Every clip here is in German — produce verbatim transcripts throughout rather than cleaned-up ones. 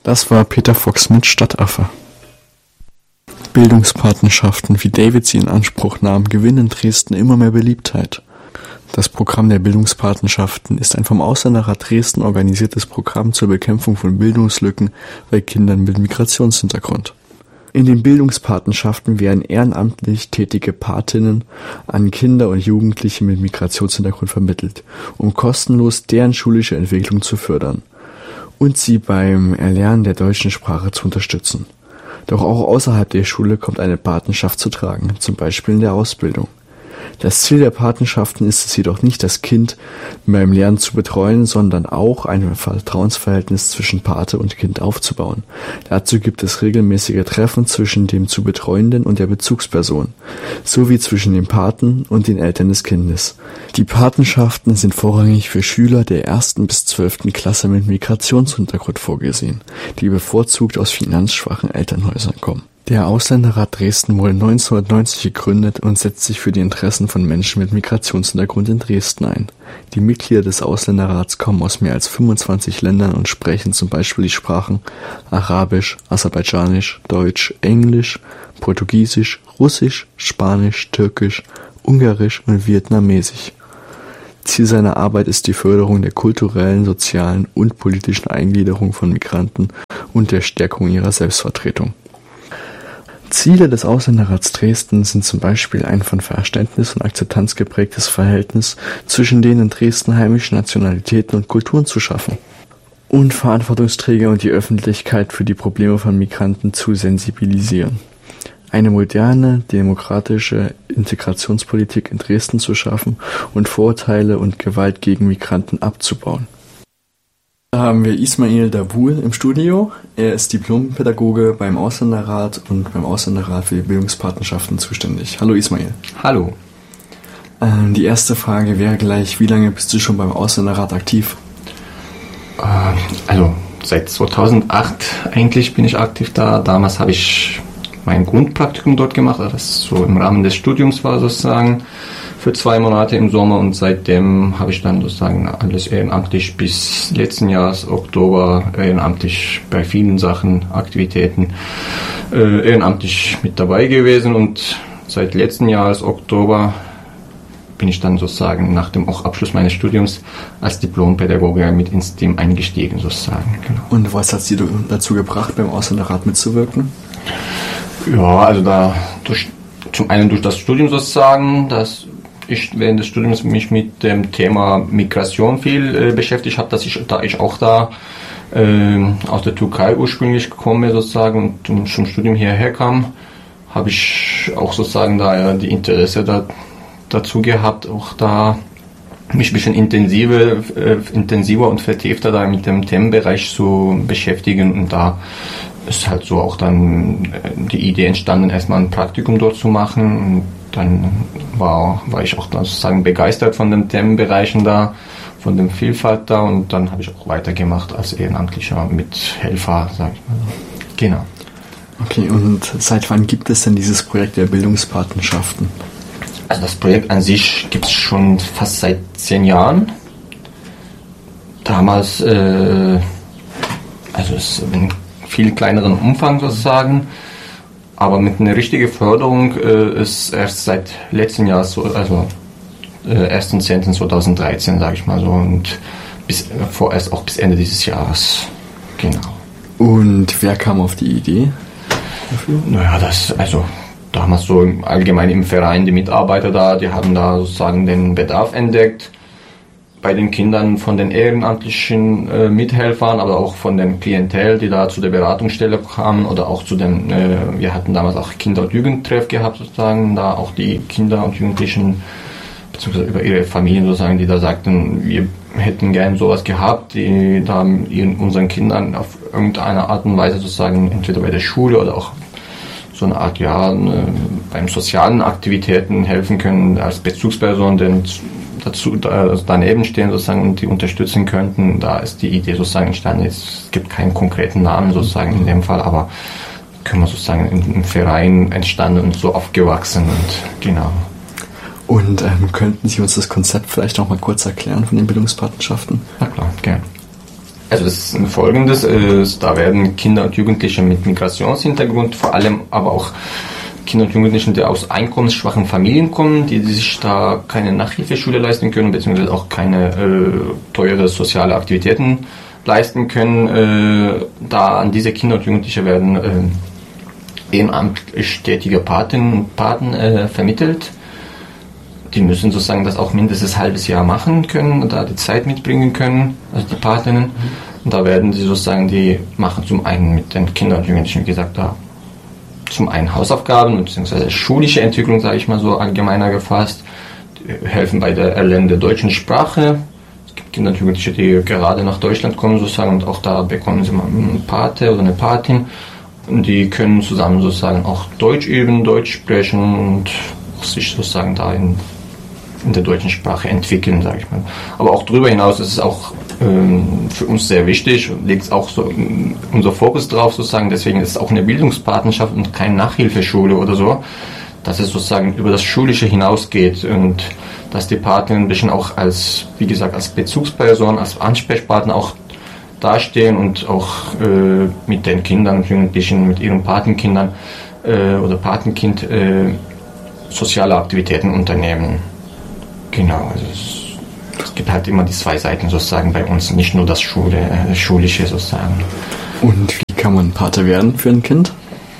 Das war Peter Fox mit Stadtaffe. Bildungspatenschaften, wie David sie in Anspruch nahm, gewinnen in Dresden immer mehr Beliebtheit. Das Programm der Bildungspatenschaften ist ein vom Ausländerrat Dresden organisiertes Programm zur Bekämpfung von Bildungslücken bei Kindern mit Migrationshintergrund. In den Bildungspatenschaften werden ehrenamtlich tätige Patinnen an Kinder und Jugendliche mit Migrationshintergrund vermittelt, um kostenlos deren schulische Entwicklung zu fördern und sie beim Erlernen der deutschen Sprache zu unterstützen. Doch auch außerhalb der Schule kommt eine Patenschaft zu tragen, zum Beispiel in der Ausbildung. Das Ziel der Patenschaften ist es jedoch nicht, das Kind beim Lernen zu betreuen, sondern auch ein Vertrauensverhältnis zwischen Pate und Kind aufzubauen. Dazu gibt es regelmäßige Treffen zwischen dem zu Betreuenden und der Bezugsperson, sowie zwischen dem Paten und den Eltern des Kindes. Die Patenschaften sind vorrangig für Schüler der ersten bis zwölften Klasse mit Migrationshintergrund vorgesehen, die bevorzugt aus finanzschwachen Elternhäusern kommen. Der Ausländerrat Dresden wurde neunzehnhundertneunzig gegründet und setzt sich für die Interessen von Menschen mit Migrationshintergrund in Dresden ein. Die Mitglieder des Ausländerrats kommen aus mehr als fünfundzwanzig Ländern und sprechen zum Beispiel die Sprachen Arabisch, Aserbaidschanisch, Deutsch, Englisch, Portugiesisch, Russisch, Spanisch, Türkisch, Ungarisch und Vietnamesisch. Ziel seiner Arbeit ist die Förderung der kulturellen, sozialen und politischen Eingliederung von Migranten und der Stärkung ihrer Selbstvertretung. Ziele des Ausländerrats Dresden sind zum Beispiel ein von Verständnis und Akzeptanz geprägtes Verhältnis zwischen den in Dresden heimischen Nationalitäten und Kulturen zu schaffen und Verantwortungsträger und die Öffentlichkeit für die Probleme von Migranten zu sensibilisieren. Eine moderne, demokratische Integrationspolitik in Dresden zu schaffen und Vorurteile und Gewalt gegen Migranten abzubauen. Da haben wir Ismail Dabul im Studio. Er ist Diplompädagoge beim Ausländerrat und beim Ausländerrat für die Bildungspatenschaften zuständig. Hallo Ismail. Hallo. Ähm, die erste Frage wäre gleich, wie lange bist du schon beim Ausländerrat aktiv? Äh, also seit zweitausendacht eigentlich bin ich aktiv da. Damals habe ich mein Grundpraktikum dort gemacht, das so im Rahmen des Studiums war sozusagen, für zwei Monate im Sommer, und seitdem habe ich dann sozusagen alles ehrenamtlich bis letzten Jahres Oktober ehrenamtlich bei vielen Sachen, Aktivitäten äh, ehrenamtlich mit dabei gewesen, und seit letzten Jahres Oktober bin ich dann sozusagen nach dem auch Abschluss meines Studiums als Diplompädagoge mit ins Team eingestiegen sozusagen. Genau. Und was hat Sie dazu gebracht, beim Ausländerrat mitzuwirken? Ja, also da durch, zum einen durch das Studium sozusagen, dass ich während des Studiums mich mit dem Thema Migration viel äh, beschäftigt habe, dass ich, da ich auch da äh, aus der Türkei ursprünglich gekommen sozusagen und, und zum Studium hierher kam, habe ich auch sozusagen da ja, die Interesse da, dazu gehabt, auch da mich ein bisschen intensiver, äh, intensiver und vertiefter da mit dem Themenbereich zu beschäftigen, und da ist halt so auch dann die Idee entstanden, erstmal ein Praktikum dort zu machen, und dann war, war ich auch dann sozusagen begeistert von den Themenbereichen da, von der Vielfalt da, und dann habe ich auch weitergemacht als Ehrenamtlicher Mithelfer, sag ich mal so. Genau. Okay, und seit wann gibt es denn dieses Projekt der Bildungspatenschaften? Also das Projekt an sich gibt es schon fast seit zehn Jahren. Damals, äh, also es ist in viel kleineren Umfang sozusagen, aber mit einer richtigen Förderung äh, ist erst seit letztem Jahr, so, also äh, ersten zehnten zweitausenddreizehn, sage ich mal so, und bis, äh, vorerst auch bis Ende dieses Jahres, genau. Und wer kam auf die Idee dafür? Naja, das, also damals so im, allgemein im Verein, die Mitarbeiter da, die haben da sozusagen den Bedarf entdeckt, bei den Kindern von den ehrenamtlichen äh, Mithelfern, aber auch von den Klientel, die da zu der Beratungsstelle kamen, oder auch zu den, äh, wir hatten damals auch Kinder- und Jugendtreff gehabt sozusagen, da auch die Kinder und Jugendlichen, beziehungsweise über ihre Familien sozusagen, die da sagten, wir hätten gern sowas gehabt, die da ihren, unseren Kindern auf irgendeine Art und Weise sozusagen, entweder bei der Schule oder auch so eine Art, ja, eine, beim sozialen Aktivitäten helfen können, als Bezugsperson, denn dazu da, daneben stehen sozusagen und die unterstützen könnten. Da ist die Idee sozusagen entstanden. Es gibt keinen konkreten Namen sozusagen in dem Fall, aber können wir sozusagen im Verein entstanden und so aufgewachsen, und genau. Und ähm, könnten Sie uns das Konzept vielleicht noch mal kurz erklären von den Bildungspatenschaften? Na klar, gerne. Also das ist Folgendes, äh, da werden Kinder und Jugendliche mit Migrationshintergrund, vor allem aber auch Kinder und Jugendliche, die aus einkommensschwachen Familien kommen, die sich da keine Nachhilfeschule leisten können, beziehungsweise auch keine äh, teure soziale Aktivitäten leisten können. Äh, da an diese Kinder und Jugendliche werden äh, ehrenamtlich tätige Patinnen und Paten äh, vermittelt. Die müssen sozusagen das auch mindestens ein halbes Jahr machen können, da die Zeit mitbringen können, also die Patinnen. Und da werden sie sozusagen, die machen zum einen mit den Kindern und Jugendlichen, wie gesagt, da zum einen Hausaufgaben, beziehungsweise schulische Entwicklung, sage ich mal so allgemeiner gefasst, die helfen bei der Erlernen der deutschen Sprache. Es gibt Kinder und Jugendliche, die gerade nach Deutschland kommen sozusagen und auch da bekommen sie mal einen Pate oder eine Patin. Und die können zusammen sozusagen auch Deutsch üben, Deutsch sprechen und sich sozusagen da in in der deutschen Sprache entwickeln, sage ich mal. Aber auch darüber hinaus ist es auch ähm, für uns sehr wichtig und legt auch so unser Fokus drauf sozusagen. Deswegen ist es auch eine Bildungspartnerschaft und keine Nachhilfeschule oder so, dass es sozusagen über das Schulische hinausgeht und dass die Partner ein bisschen auch als, wie gesagt, als Bezugsperson, als Ansprechpartner auch dastehen und auch äh, mit den Kindern und Jugendlichen, mit ihren Patenkindern äh, oder Patenkind äh, soziale Aktivitäten unternehmen. Genau, also es, es gibt halt immer die zwei Seiten sozusagen bei uns, nicht nur das Schule, äh, Schulische sozusagen. Und wie kann man Pate werden für ein Kind?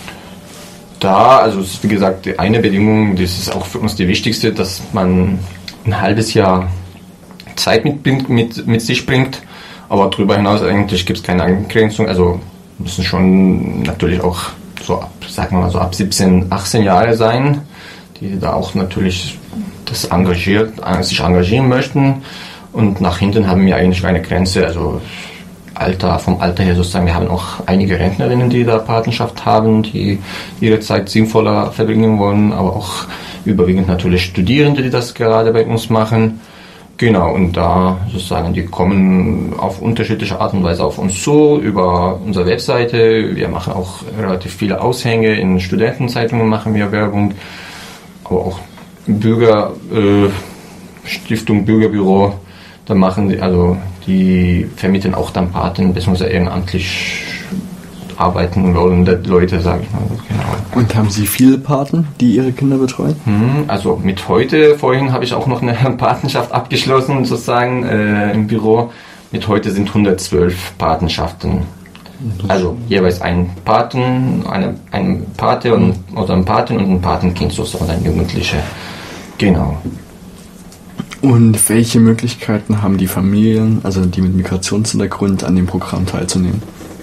Da, also es ist wie gesagt die eine Bedingung, das ist auch für uns die wichtigste, dass man ein halbes Jahr Zeit mit, mit, mit sich bringt, aber darüber hinaus eigentlich gibt es keine Eingrenzung, also müssen schon natürlich auch so ab, sagen wir mal so ab siebzehn, achtzehn Jahre sein, die da auch natürlich das engagiert, sich engagieren möchten und nach hinten haben wir eigentlich keine Grenze, also Alter, vom Alter her sozusagen, wir haben auch einige Rentnerinnen, die da Patenschaft haben, die ihre Zeit sinnvoller verbringen wollen, aber auch überwiegend natürlich Studierende, die das gerade bei uns machen. Genau, und da sozusagen, die kommen auf unterschiedliche Art und Weise auf uns zu, über unsere Webseite, wir machen auch relativ viele Aushänge, in Studentenzeitungen machen wir Werbung, aber auch Bürger, äh, Stiftung Bürgerbüro, da machen die, also die vermitteln auch dann Paten, beziehungsweise ehrenamtlich arbeiten wollende Leute, sage ich mal. Genau. Und haben Sie viele Paten, die Ihre Kinder betreuen? Hm, also mit heute, vorhin habe ich auch noch eine Patenschaft abgeschlossen, sozusagen, äh, im Büro. Mit heute sind hundertzwölf Patenschaften. Also jeweils ein Paten, eine, ein Pate und, oder ein Patin und ein Patenkind, sozusagen ein Jugendlicher. Genau. Und welche Möglichkeiten haben die Familien, also die mit Migrationshintergrund, an dem Programm teilzunehmen?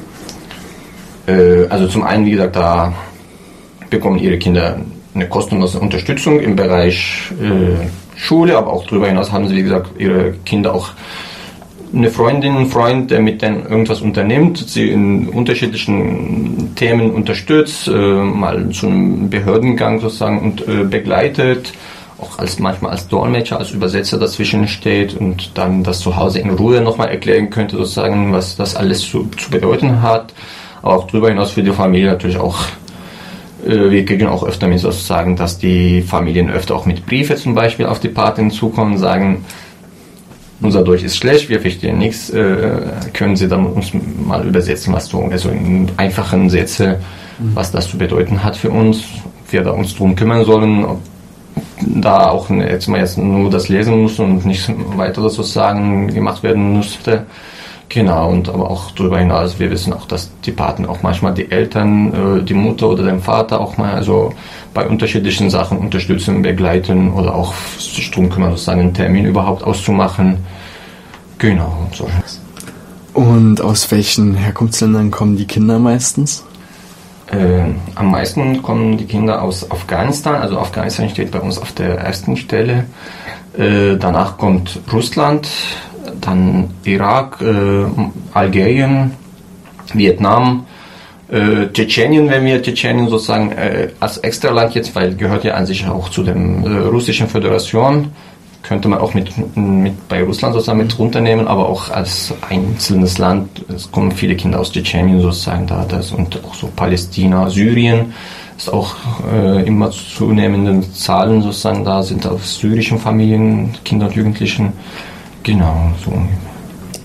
Äh, also zum einen, wie gesagt, da bekommen ihre Kinder eine kostenlose Unterstützung im Bereich äh, Schule, aber auch darüber hinaus haben sie, wie gesagt, ihre Kinder auch eine Freundin, einen Freund, der mit denen irgendwas unternimmt, sie in unterschiedlichen Themen unterstützt, äh, mal zu einem Behördengang sozusagen und äh, begleitet, auch als manchmal als Dolmetscher, als Übersetzer dazwischen steht und dann das zu Hause in Ruhe nochmal erklären könnte, sozusagen, was das alles zu, zu bedeuten hat. Aber auch darüber hinaus für die Familie natürlich auch, äh, wir kriegen auch öfter mit sozusagen, dass die Familien öfter auch mit Briefe zum Beispiel auf die Paten zukommen und sagen, unser Deutsch ist schlecht, wir verstehen nichts, äh, können Sie dann uns mal übersetzen, was so, also in einfachen Sätze, was das zu bedeuten hat für uns, wir da uns drum kümmern sollen, ob da auch jetzt mal jetzt nur das lesen muss und nichts weiteres sozusagen gemacht werden musste. Genau, und aber auch darüber hinaus, wir wissen auch, dass die Paten auch manchmal die Eltern, äh, die Mutter oder den Vater auch mal also bei unterschiedlichen Sachen unterstützen, begleiten oder auch sich drum kümmern, sozusagen einen Termin überhaupt auszumachen. Genau. Und so. Und aus welchen Herkunftsländern kommen die Kinder meistens? Äh, am meisten kommen die Kinder aus Afghanistan, also Afghanistan steht bei uns auf der ersten Stelle. Äh, danach kommt Russland, dann Irak, äh, Algerien, Vietnam, äh, Tschetschenien, wenn wir Tschetschenien sozusagen äh, als Extraland jetzt, weil gehört ja an sich auch zu der äh, Russischen Föderation, könnte man auch mit, mit bei Russland sozusagen mit runternehmen, aber auch als einzelnes Land, es kommen viele Kinder aus Tschetschenien sozusagen da, das und auch so Palästina, Syrien, ist auch äh, immer zunehmende Zahlen sozusagen da, sind aus syrischen Familien, Kinder und Jugendlichen, genau, so.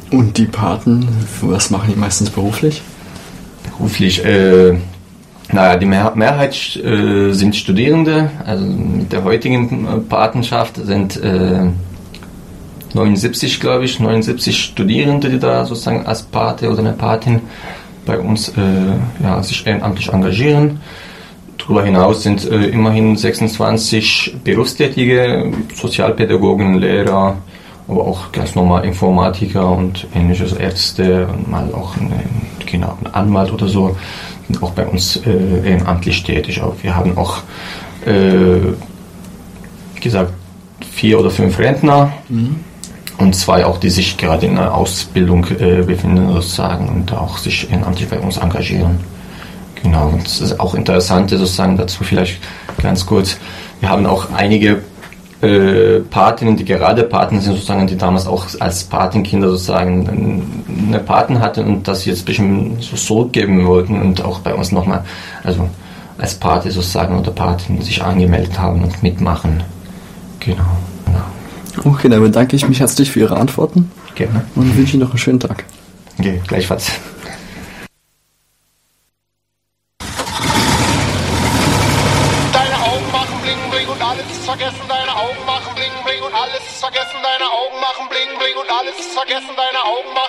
Und die Paten, was machen die meistens beruflich? Beruflich, äh, naja, die Mehr- Mehrheit äh, sind Studierende. Also mit der heutigen äh, Patenschaft sind äh, neunundsiebzig, glaube ich, neunundsiebzig Studierende, die da sozusagen als Pate oder eine Patin bei uns äh, ja, sich ehrenamtlich engagieren. Darüber hinaus sind äh, immerhin sechsundzwanzig berufstätige Sozialpädagogen, Lehrer, aber auch ganz normal Informatiker und ähnliches, Ärzte und mal auch ein, genau, ein Anwalt oder so, sind auch bei uns äh, ehrenamtlich tätig. Auch wir haben auch, äh, wie gesagt, vier oder fünf Rentner mhm. und zwei auch, die sich gerade in der Ausbildung äh, befinden sozusagen und auch sich ehrenamtlich bei uns engagieren. Genau, und das ist auch interessant sozusagen dazu vielleicht ganz kurz. Wir haben auch einige äh, Patinnen, die gerade Paten sind sozusagen, die damals auch als Patenkinder sozusagen eine Paten hatten und das jetzt ein bisschen so zurückgeben wollten und auch bei uns nochmal, also als Pate sozusagen oder Patin sich angemeldet haben und mitmachen. Genau. genau. Okay, dann bedanke ich mich herzlich für Ihre Antworten. Gerne. Und wünsche Ihnen noch einen schönen Tag. Okay, gleichfalls. Vergessen deine Augen machen bling bling und alles vergessen deine Augen machen bling bling und alles vergessen deine Augen machen